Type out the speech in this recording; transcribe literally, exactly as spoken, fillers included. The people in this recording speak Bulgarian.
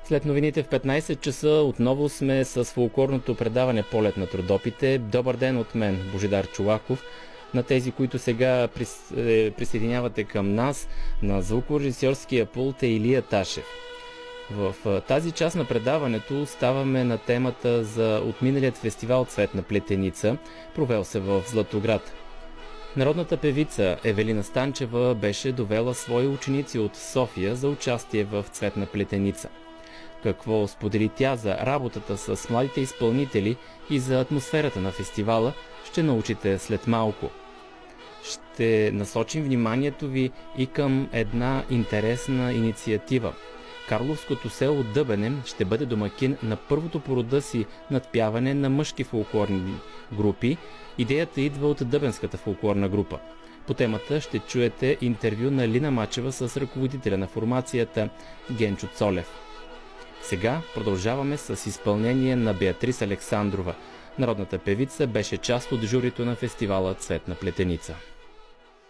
След новините в петнайсет часа отново сме с фолклорното предаване "Полет на Родопите". Добър ден от мен, Божидар Чолаков. На тези, които сега прис... присъединявате към нас, на звукорежисьорския пулт е Илия Ташев. В тази част на предаването ставаме на темата за отминалият фестивал "Цветна плетеница", провел се в Златоград. Народната певица Евелина Станчева беше довела свои ученици от София за участие в "Цветна плетеница". Какво сподели тя за работата с младите изпълнители и за атмосферата на фестивала, ще научите след малко. Ще насочим вниманието ви и към една интересна инициатива. Карловското село Дъбене ще бъде домакин на първото по рода си надпяване на мъжки фолклорни групи. Идеята идва от Дъбенската фолклорна група. По темата ще чуете интервю на Лина Мачева с ръководителя на формацията Генчо Цолев. Сега продължаваме с изпълнение на Беатрис Александрова. Народната певица беше част от журито на фестивала "Цветна плетеница".